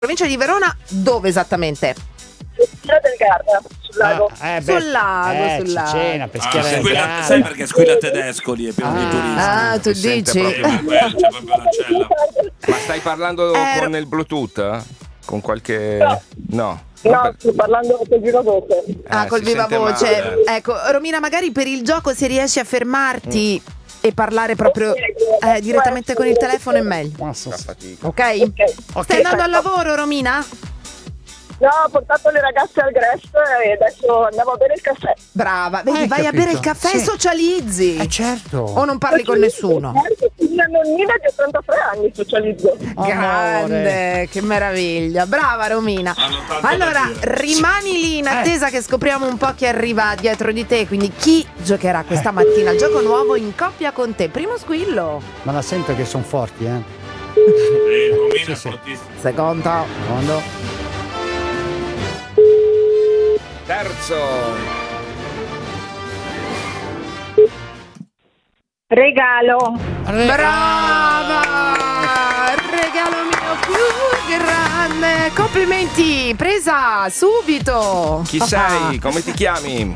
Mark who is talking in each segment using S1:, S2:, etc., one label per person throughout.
S1: Provincia di Verona, dove esattamente?
S2: Peschiera del Garda, sul lago.
S1: Sul lago.
S3: Cena, Peschiera del Garda.
S4: Sai perché Squilla Tedesco lì è pieno di turisti.
S1: Ah, tu
S3: sente
S1: dici?
S4: C'è proprio la cella.
S5: Ma stai parlando con il Bluetooth? Con qualche... No.
S2: No, sto parlando col viva voce.
S1: Col
S5: si
S1: viva
S5: sente
S1: voce.
S5: male.
S1: Ecco, Romina, magari per il gioco se riesci a fermarti e parlare proprio direttamente con il telefono è meglio.
S5: Fa fatica.
S1: Ok? Stai andando al lavoro, Romina?
S2: No, ho portato le ragazze al Grest e adesso andiamo a bere il caffè.
S1: Brava, vedi,
S3: Hai
S1: vai a
S3: capito?
S1: bere il caffè e
S3: Sì.
S1: socializzi.
S3: Certo.
S1: O non parli con nessuno?
S2: Una nonnina di 83 anni socializzo.
S1: Grande, che meraviglia. Brava Romina.
S4: Hanno tanto da
S1: Allora,
S4: dire.
S1: rimani lì in attesa che scopriamo un po' chi arriva dietro di te. Quindi chi giocherà questa mattina al gioco nuovo in coppia con te? Primo squillo.
S3: Ma la sento che sono forti,
S4: Romina è fortissima.
S1: Secondo.
S3: Secondo.
S5: Terzo.
S2: Regalo.
S1: Brava! Regalo mio più grande. Complimenti, presa subito.
S5: Chi sei? Come ti chiami?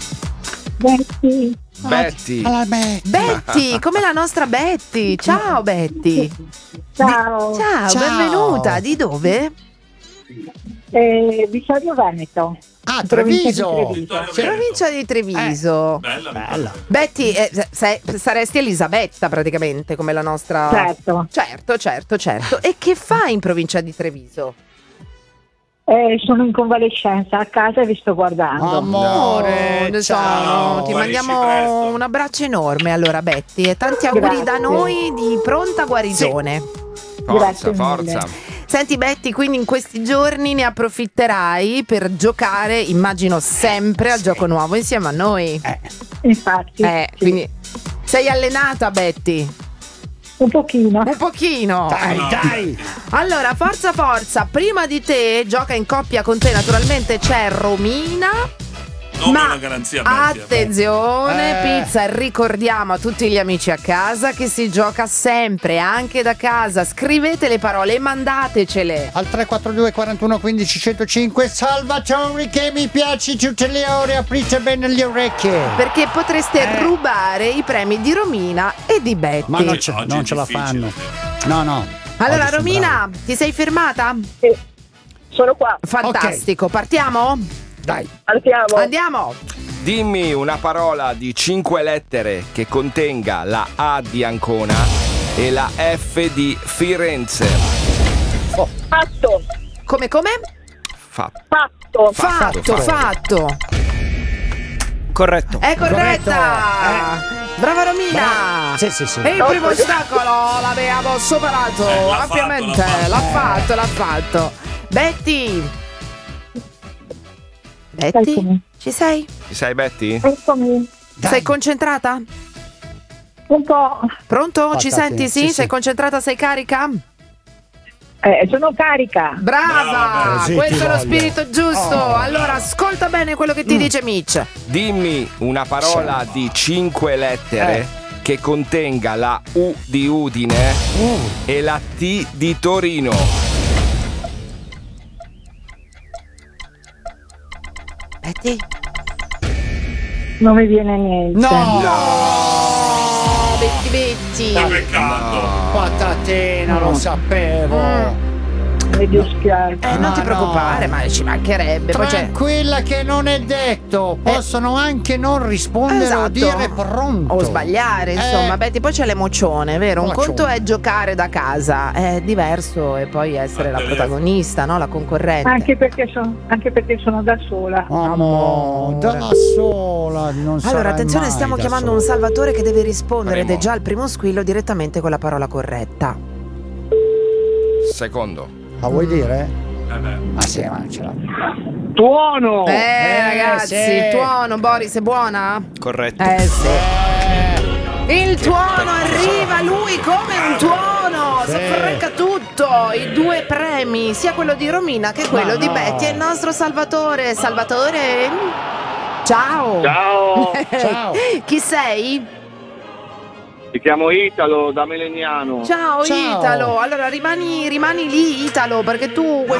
S2: Betty.
S5: Betty.
S1: Betty, come la nostra Betty. Ciao Betty.
S2: Ciao.
S1: Ciao,
S3: Ciao.
S1: benvenuta. Di dove?
S2: Vittorio Veneto.
S3: Ah, Treviso.
S4: Sì.
S1: Provincia di Treviso.
S4: Bella.
S1: Betty, saresti Elisabetta praticamente come la nostra. Certo. E che fai in provincia di Treviso?
S2: Sono in convalescenza a casa e vi sto guardando.
S3: Amore,
S1: Tesoro,
S4: ciao.
S1: ti
S4: Guarisci
S1: mandiamo
S4: presto.
S1: un abbraccio enorme allora Betty e tanti auguri da
S2: Grazie.
S1: noi di pronta guarigione.
S2: Grazie
S5: Forza.
S2: mille.
S1: Senti Betty, quindi in questi giorni ne approfitterai per giocare, immagino sempre al gioco nuovo insieme a noi.
S2: Infatti. sì.
S1: Quindi sei allenata Betty?
S2: Un pochino.
S1: Un pochino.
S3: Dai.
S1: Allora, forza, prima di te gioca in coppia con te naturalmente c'è Romina.
S4: Non
S1: Ma
S4: una garanzia, Betty.
S1: attenzione, pizza, ricordiamo a tutti gli amici a casa che si gioca sempre, anche da casa. Scrivete le parole e mandatecele.
S3: Al 342 41 15 105. Salvatori che mi piaci tutte le ore, aprite bene le orecchie.
S1: Perché potreste rubare i premi di Romina e di Betty.
S3: Ma
S4: Oggi
S3: non
S4: è
S3: ce la
S4: difficile,
S3: fanno. No.
S1: Allora,
S3: Oggi sono
S1: Romina, ti sei fermata?
S2: Sì. Sono qua.
S1: Fantastico, partiamo?
S3: bravi. Dai.
S1: Andiamo.
S5: Dimmi una parola di 5 lettere che contenga la A di Ancona e la F di Firenze.
S2: Fatto.
S1: Come?
S2: Fatto.
S1: Fatto.
S5: Corretto.
S1: È corretta. Brava Romina.
S3: Sì.
S1: E il primo ostacolo l'abbiamo superato
S4: l'ha
S1: ampiamente.
S4: fatto.
S1: L'ha fatto. Betty,
S2: Eccomi.
S1: ci sei?
S5: Ci sei, Betty?
S2: Eccomi.
S1: Sei concentrata?
S2: Un po'.
S1: Pronto? Ci
S3: Patate,
S1: senti? Sì?
S3: sì.
S1: Sei concentrata? Sei carica?
S2: Sono carica.
S1: Brava!
S3: Così
S1: Questo
S3: ti
S1: è lo
S3: voglio.
S1: spirito giusto. Allora, ascolta bene quello che ti dice Mitch.
S5: Dimmi una parola di 5 lettere che contenga la U di Udine e la T di Torino.
S1: Betty?
S2: Non mi viene niente.
S1: No! Betty.
S4: Che peccato.
S3: Patatina, lo sapevo.
S2: Mi dispiace.
S1: Non ti preoccupare, ma ci mancherebbe. Poi c'è.
S3: Tranquilla che non è detto. Possono anche non rispondere o
S1: Esatto.
S3: dire pronto.
S1: O sbagliare, insomma, Betty, poi c'è l'emocione, vero? Un
S3: L'emocione.
S1: conto è giocare da casa, è diverso e poi essere la protagonista, no? La concorrente.
S2: Anche perché sono da sola.
S3: Amore, da sola. Non
S1: Allora,
S3: sarai
S1: attenzione,
S3: mai
S1: stiamo
S3: da
S1: chiamando un
S3: sola.
S1: salvatore che deve rispondere ed è
S5: Faremo.
S1: già il primo squillo direttamente con la parola corretta.
S5: Secondo.
S3: La vuoi dire?
S4: Beh.
S3: Ah sì, ma ce l'ha.
S2: Tuono.
S1: Ragazzi,
S3: sì.
S1: il tuono, Boris, è buona?
S5: Corretto.
S1: Sì. Il tuono arriva, lui come un tuono, si frecca tutto, i 2 premi, sia quello di Romina che quello di
S3: no.
S1: Betty, è il nostro Salvatore. Ciao.
S2: Ciao.
S3: Ciao.
S1: Chi sei?
S6: Mi chiamo Italo da Melegnano.
S1: Ciao,
S3: Ciao.
S1: Italo. Allora rimani lì, Italo, perché tu